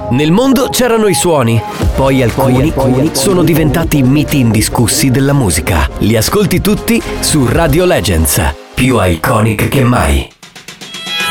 Nel mondo c'erano i suoni, poi alcuni sono diventati miti indiscussi della musica. Li ascolti tutti su Radio Legends, più iconic che mai.